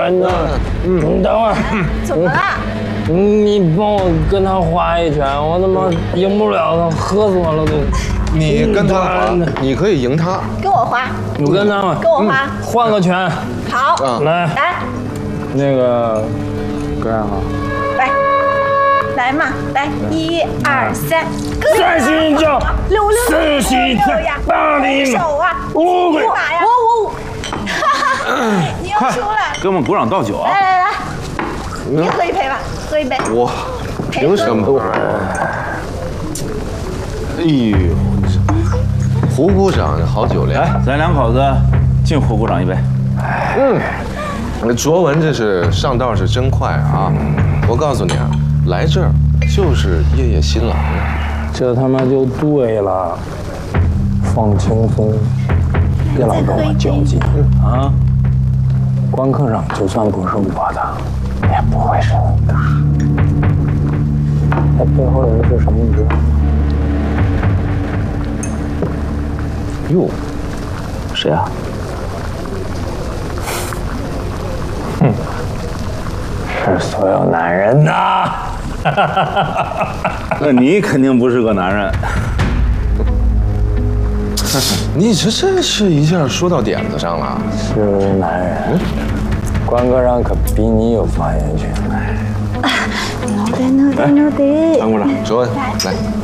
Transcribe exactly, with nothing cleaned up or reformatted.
你等，你等会儿。 怎么了？ 你帮我跟他划一拳，我他妈赢不了他，喝死我了都。 你跟他划，你可以赢他。 跟我划。 你跟他嘛。 跟我划。 换个拳。 好。 来来。 那个，这样哈。 来。来嘛，来，一二三， 三十九， 六六四十七，八零， 手啊， 五个， 马呀，五五，你又输了， 给我们鼓掌倒酒啊！ 来来来，你喝一杯吧，喝一杯。 我凭什么？哎呦，胡鼓掌好酒量。 来，咱两口子敬胡鼓掌一杯。 嗯，卓文这是上道是真快啊！我告诉你啊。来这儿就是夜夜新郎啊， 这他妈就对了，放轻松，别老跟我较劲啊！官科上就算不是我的，也不会是你的。那背后的人是什么？你知道吗？ 哟， 谁啊？哼，是所有男人呐！ 那你肯定不是个男人。 你这真是一下说到点子上了。 是男人，关哥上可比你有发言权。 牛的牛的牛的！ 关鼓掌，卓文来。